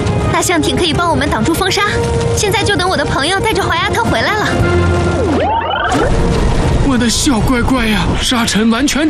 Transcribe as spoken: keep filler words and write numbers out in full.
大象艇可以帮我们挡住风沙，现在就等我的朋友带着怀亚特回来了。 我的小乖乖呀，沙尘完全